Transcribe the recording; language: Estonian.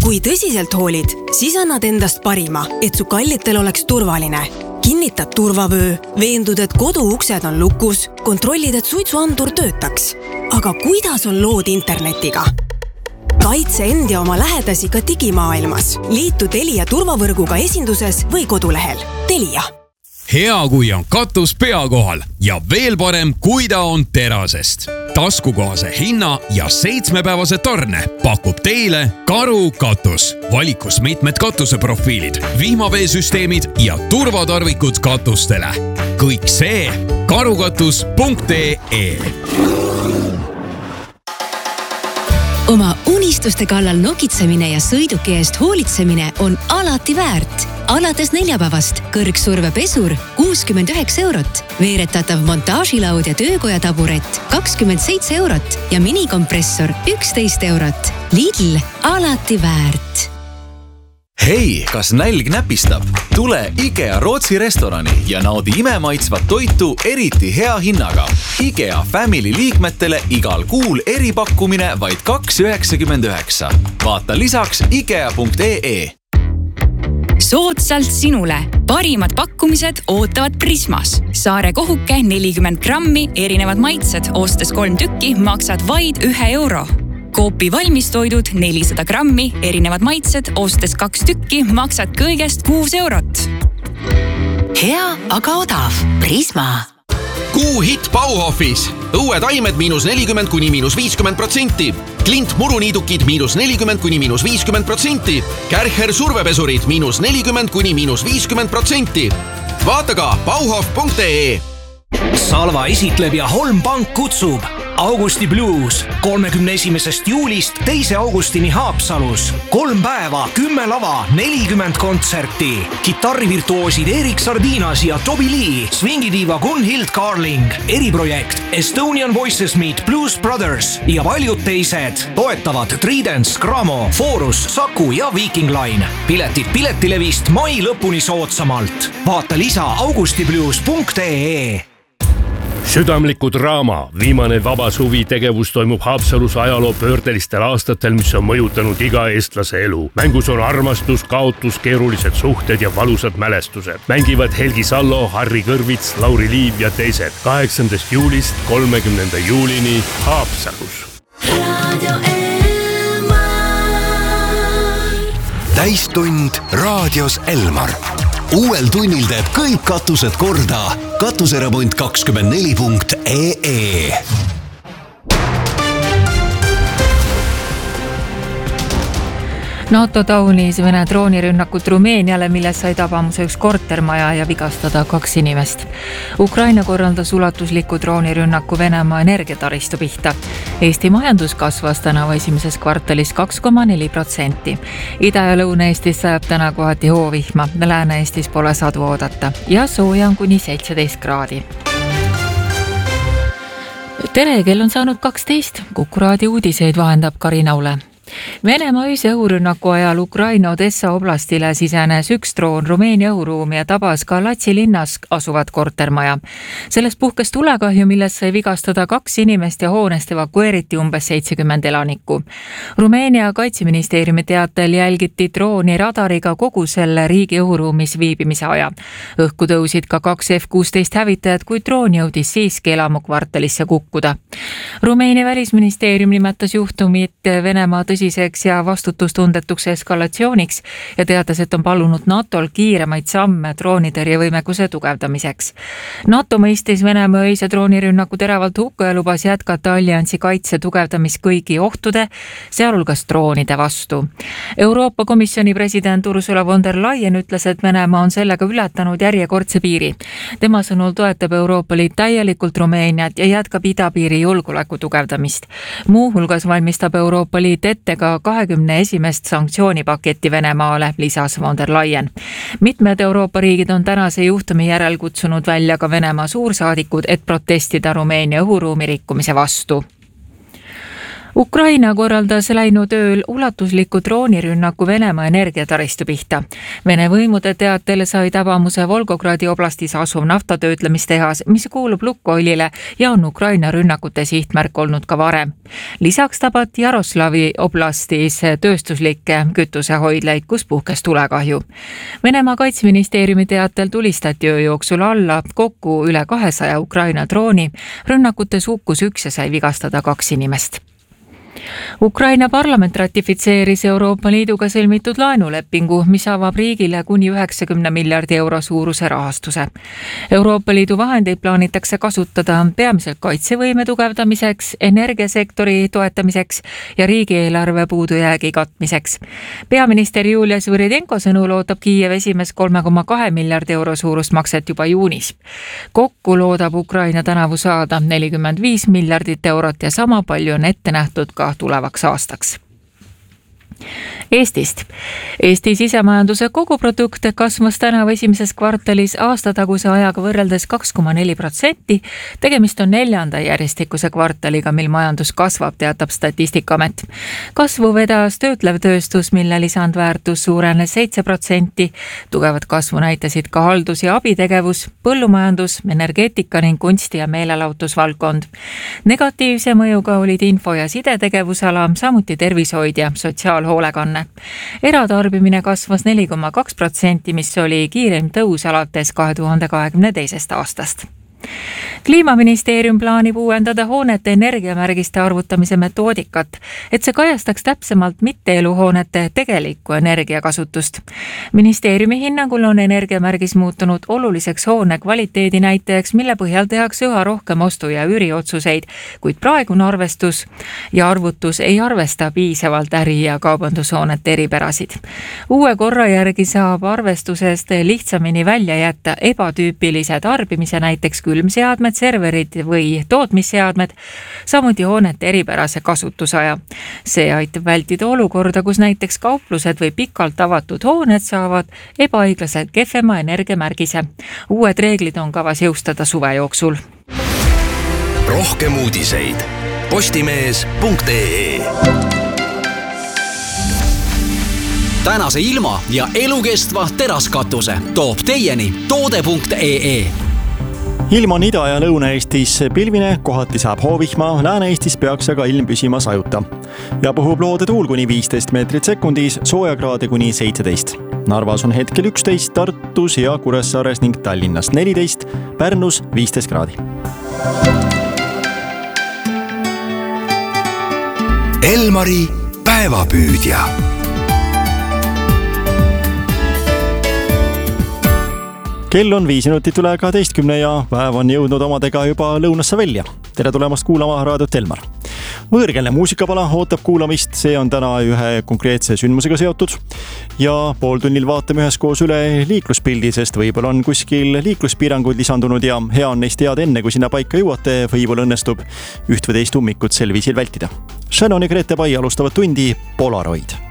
Kui tõsiselt hoolid, siis annad endast parima, et su kallitel oleks turvaline. Kinnitad turvavöö, veendud, et koduuksed on lukus, kontrollid, et suitsuandur töötaks. Aga kuidas on lood internetiga? Kaitse end ja oma lähedasi ka digimaailmas. Liitu Telia turvavõrguga esinduses või kodulehel. Telia. Hea, kui on katus pea kohal ja veel parem, kui ta on terasest. Taskukohase hinna ja 7-päevase tarne pakub teile Karu katus. Valikus mitmed katuseprofiilid, vihmaveesüsteemid ja turvatarvikud katustele. Kõik see karukatus.ee. Oma unistuste kallal nokitsemine ja sõiduki eest hoolitsemine on alati väärt. Alates neljapäevast kõrgsurvepesur 69 €, veeretatav montaažilaud ja töökoja taburet 27 € ja minikompressor 11 €. Lidl alati väärt. Hei, kas nälg näpistab? Tule IKEA Rootsi restorani ja naudi imemaitsvat toitu eriti hea hinnaga. IKEA Family liikmetele igal kuul eripakkumine vaid 2,99. Vaata lisaks ikea.ee. Soodsalt sinule. Parimad pakkumised ootavad Prismas. Saare kohuke 40 grammi, erinevad maitsed, ostes 3 tükki, maksad vaid 1 €. Koopi valmistoidud 400 grammi, erinevad maitsed, ostes 2 tükki, maksad kõigest 6 €. Hea, aga odav. Prisma. Kuu hitt Bauhofis. Õued aimed -40 kuni -50%. Klint muruniidukid -40 kuni -50%. Kärcher survepesurid -40 kuni -50%. Vaata ka bauhof.ee. Salva esitleb ja Holm Pank kutsub. Augusti Blues 31. juulist 2. augustini Haapsalus. 3 päeva, 10 lava, 40 kontserti. Kitarrivirtuoosid Erik Sardinas ja Toby Lee, swingidiiva Gunhild Carling, eriprojekt Estonian Voices Meet Blues Brothers ja paljud teised. Toetavad Tridents, Gramo, Forus, Saku ja Viking Line. Piletid Piletilevist mai lõpuni soodsamalt. Vaata lisa augustiblues.ee. Südamliku draama viimane vaba suvi tegevus toimub Haapsalus ajaloo pöördelistel aastatel, mis on mõjutanud iga eestlase elu. Mängus on armastus, kaotus, keerulised suhted ja valusad mälestused. Mängivad Helgi Sallo, Harri Kõrvits, Lauri Liiv ja teised. 8. juulist 30. juulini Haapsalus. Täistund raadios Elmar. Uuel tunnil teeb kõik katused korda. Katuseremont24.ee. NATO taunis Vene droonirünnakut Rumeeniale, milles sai tabamuse üks kortermaja ja vigastada 2 inimest. Ukraina korraldas ulatusliku droonirünnaku Venemaa energiataristu pihta. Eesti majandus kasvas tänavu esimeses kvartalis 2,4%. Ida- ja Lõuna-Eestis sajab täna kohati hoovihma, Lääne-Eestis pole sadu oodata ja sooja on kuni 17 kraadi. Tere, kell on saanud 12. Kuku raadio uudiseid vahendab Karin Aule. Venemaa öise õhurünnaku ajal Ukraina Odessa oblastile sisenes üks droon Rumeenia õhuruumi ja tabas ka Latsi linnas asuvat kortermaja. Sellest puhkes tulekahju, milles sai vigastada 2 inimest ja hoonest evakueeriti umbes 70 elanikku. Rumeenia kaitseministeeriumi teatel jälgiti drooni radariga kogu selle riigi õhuruumis viibimise aja. Õhku tõusid ka 2 F-16 hävitajad, kui droon jõudis siiski elamukvartalisse kukkuda. Rumeenia välisministeerium nimetas juhtumit Venemaa tõsiseks ja vastutustundetuks eskalatsiooniks ja teatas, et on palunud NATOl kiiremaid samme droonitõrjevõimekuse tugevdamiseks. NATO mõistis Venemaa öise droonirünnaku teravalt hukka ja lubas jätkata alliansi kaitse tugevdamist kõigi ohtude, sealhulgas droonide vastu. Euroopa Komisjoni president Ursula von der Leyen ütles, et Venemaa on sellega ületanud järjekordse piiri. Tema sõnul toetab Euroopa Liit täielikult Rumeeniat ja jätkab idapiiri julgeoleku tugevdamist. Muu hulgas valmistab Euroopa Liit ette ka 21. sanktsioonipaketti Venemaale, lisas von der Leyen. Mitmed Euroopa riigid on tänase juhtumi järel kutsunud välja ka Venemaa suursaadikud, et protestida Rumeenia õhuruumi rikkumise vastu. Ukraina korraldas läinud ööl ulatusliku droonirünnaku Venemaa energiataristu pihta. Vene võimude teatel sai tabamuse Volgogradi oblastis asuv naftatöötlemistehas, mis kuulub Lukoilile ja on Ukraina rünnakute sihtmärk olnud ka varem. Lisaks tabat Jaroslavi oblastis tööstuslikke kütusehoidlaid, kus puhkes tulekahju. Venemaa kaitseministeeriumi teatel tulistati öö jooksul alla kokku üle 200 Ukraina drooni. Rünnakutes hukkus 1 ja sai vigastada 2 inimest. Ukraina parlament ratifitseeris Euroopa Liiduga sõlmitud laenulepingu, mis avab riigile kuni 90 miljardi euro suuruse rahastuse. Euroopa Liidu vahendeid plaanitakse kasutada peamiselt kaitsevõime tugevdamiseks, energiasektori toetamiseks ja riigieelarve puudujäägi katmiseks. Peaminister Julia Svõridenko sõnul ootab Kiiev esimest 3,2 miljardi euro suurust makset juba juunis. Kokku loodab Ukraina tänavu saada 45 miljardit eurot ja sama palju on ette nähtud ka tulevaks aastaks. Eestist. Eesti sisemajanduse koguprodukt kasvas tänavu esimeses kvartalis aastataguse ajaga võrreldes 2,4%. Tegemist on 4. järjestikuse kvartaliga, mil majandus kasvab, teatab Statistikaamet. Kasvu vedas töötlev tööstus, mille lisandväärtus suurenes 7%. Tugevat kasvu näitasid ka haldus- ja abitegevus, põllumajandus, energeetika ning kunsti- ja meelelahutusvaldkond. Negatiivse mõjuga olid info- ja sidetegevusala, samuti tervishoid ja sotsiaalhoolekanne. Eratarbimine kasvas 4,2%, mis oli kiireim tõus alates 2022. aastast. Kliimaministeerium plaanib uuendada hoonete energiamärgiste arvutamise metoodikat, et see kajastaks täpsemalt mitte-eluhoonete tegelikku energiakasutust. Ministeeriumi hinnangul on energiamärgis muutunud oluliseks hoone kvaliteedi näitajaks, mille põhjal tehakse üha rohkem ostu- ja üüriotsuseid, kuid praegune arvestus ja arvutus ei arvesta piisavalt äri- ja kaubandushoonete eripärasid. Uue korra järgi saab arvestusest lihtsamini välja jätta ebatüüpilise tarbimise, näiteks külmseadmed, serverid või tootmisseadmed, samuti hoonete eripärase kasutusaja. See aitab vältida olukorda, kus näiteks kauplused või pikalt avatud hooned saavad ebaõiglaselt kehvema energiamärgise. Uued reeglid on kavas jõustada suve jooksul. Rohkem uudiseid postimees.ee. Tänase ilma ja elukestva teraskatuse toob teieni toode.ee. Ilm on Ida- ja Lõuna-Eestis pilvine, kohati saab hoovihma, Lääne-Eestis peaks aga ilm püsima sajuta. Ja puhub loode tuul kuni 15 meetrit sekundis, soojakraade kuni 17. Narvas on hetkel 11, Tartus ja Kuressaares ning Tallinnas 14, Pärnus 15 kraadi. Elmari päevapüüdja. Kell on 5 minutit üle 12 ja päev on jõudnud omadega juba lõunasse välja. Tere tulemast kuulama raadiot Elmar. Võõrkeelne muusikapala ootab kuulamist, see on täna ühe konkreetse sündmusega seotud. Ja pooltunnil vaatame üheskoos üle liikluspildi, sest võib-olla on kuskil liikluspiiranguid lisandunud ja hea on neist teada enne, kui sinna paika jõuate, võib-olla õnnestub üht või teist ummikut sel viisil vältida. Shannon ja Grete Pai alustavad tundi Polaroid.